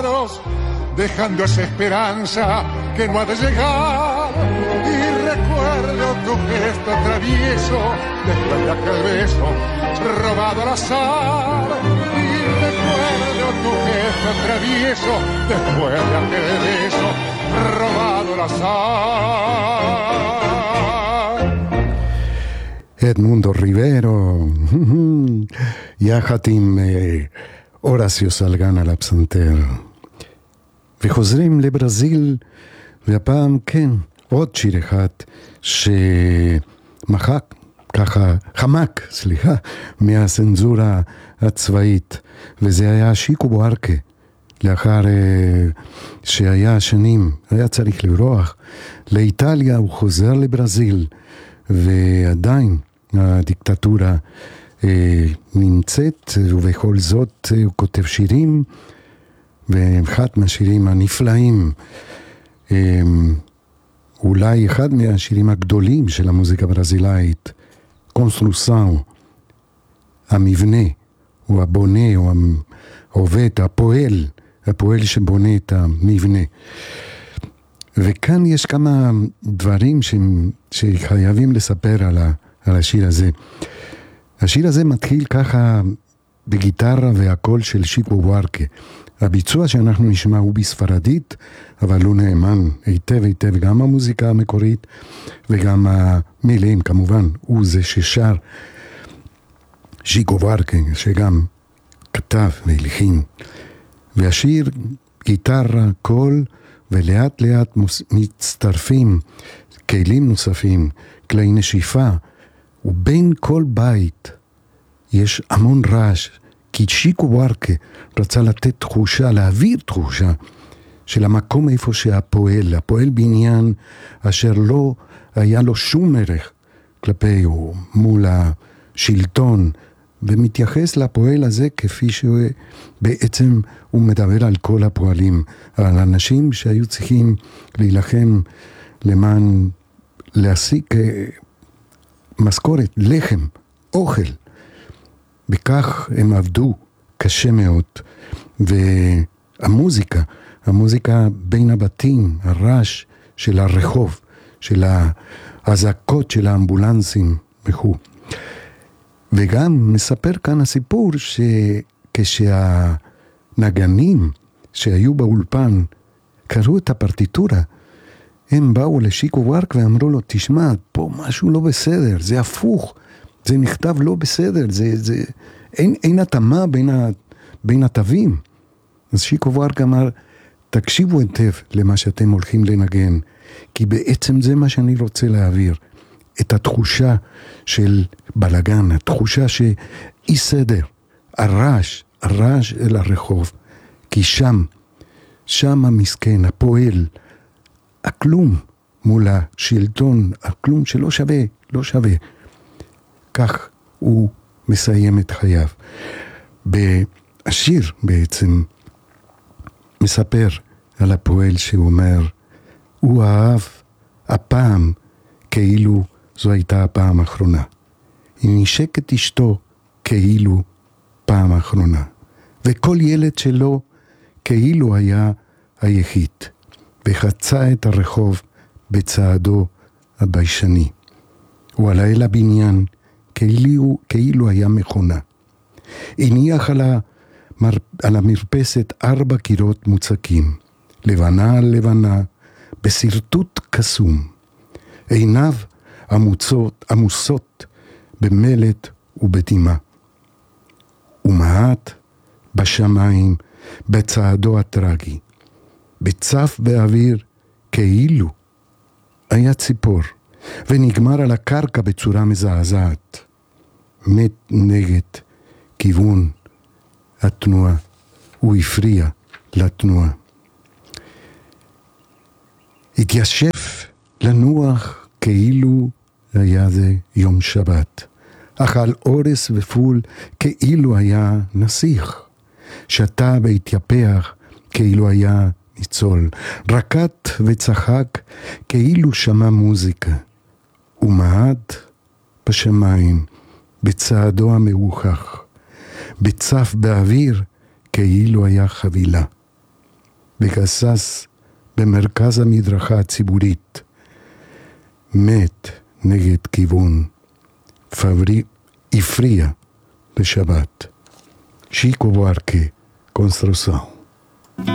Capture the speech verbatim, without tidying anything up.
dejando esa esperanza que no ha de llegar, y recuerdo tu gesto travieso después de aquel beso robado al azar, y recuerdo tu gesto travieso después de aquel beso robado al azar. אדמונדו ריברו, יחד עם אורסיו סלגן על הפסנתר. וחוזרים לברזיל, והפעם כן, עוד שיר אחד שמחק, ככה, חמק, סליחה, מהצנזורה הצבאית, וזה היה שיקו בוארקה, לאחר שהיה שנים, היה צריך לברוח לאיטליה, הוא חוזר לברזיל, ועדיין הדיקטטורה אה, נמצאת, ובכל זאת הוא כותב שירים, ואחד מהשירים הנפלאים, אה, אולי אחד מהשירים הגדולים של המוזיקה הברזילאית, קונסטרוסאו, המבנה, הוא הבונה, הוא העובד, הפועל, הפועל שבונה את המבנה. וכאן יש כמה דברים ש... שחייבים לספר על, ה... על השיר הזה. השיר הזה מתחיל ככה בגיטרה והקול של שיקו בוארקה. הביצוע שאנחנו נשמע הוא בספרדית, אבל הוא נאמן היטב היטב, גם המוזיקה המקורית וגם המילים, כמובן, הוא זה ששר שיקו בוארקה, שגם כתב והלחין. והשיר גיטרה, קול, ולאט לאט מצטרפים כלים נוספים, כלי נשיפה, ובין כל בית יש המון רעש, כי שיקו בוארקה רצה לתת תחושה, להעביר תחושה של המקום איפה שהפועל, הפועל בניין אשר לא היה לו שום ערך כלפי או מול השלטון, ומתייחס לפועל הזה כפי שבעצם הוא מדבר על כל הפועלים, על אנשים שהיו צריכים להילחם למען להשיג משכורת, לחם, אוכל. בכך הם עבדו קשה מאוד. והמוזיקה, המוזיקה בין הבתים, הרעש של הרחוב, של ההזעקות של האמבולנסים וכו'. וגם מספר כאן הסיפור שכשהנגנים שהיו באולפן קראו את הפרטיטורה, הם באו לשיקו בוארקה ואמרו לו, תשמע, פה משהו לא בסדר, זה הפוך, זה נכתב לא בסדר, זה, זה, אין, אין התאמה בין, ה, בין התווים. אז שיקו בוארקה אמר, תקשיבו היטב למה שאתם הולכים לנגן, כי בעצם זה מה שאני רוצה להעביר. את התחושה של בלגן, התחושה שאי סדר, הרעש, הרעש אל הרחוב, כי שם, שם המסכן, הפועל, הכלום מול השלטון, הכלום שלא שווה, לא שווה. כך הוא מסיים את חייו. השיר בעצם מספר על הפועל שהוא אומר, הוא אהב הפעם כאילו זו הייתה הפעם האחרונה. היא נשק את אשתו כאילו פעם האחרונה. וכל ילד שלו כאילו היה היחיד. וחצה את הרחוב בצעדו הביישני. הוא עלה אל הבניין כאילו, כאילו היה מכונה. הניח על, המר, על המרפסת ארבע קירות מוצקים. לבנה על לבנה, בסרטוט קסום. עיניו עמוצות, עמוסות במלט ובתימה. ומעט בשמיים בצעדו הטרגי. בצף באוויר כאילו היה ציפור, ונגמר על הקרקע בצורה מזעזעת. מת נגד כיוון התנועה, הוא הפריע לתנועה. התיישב לנוח כאילו היה זה יום שבת. אכל אורס ופול כאילו היה נסיך. שתה והתייפח כאילו היה ניצול. רקד וצחק כאילו שמע מוזיקה. ומעט בשמיים בצעדו המאוחך. בצף באוויר כאילו היה חבילה. וגסס במרכז המדרכה הציבורית. מת נגד כיוון, פברי הפריע לשבת. שיקו בוארקה, קונסטרוסאו.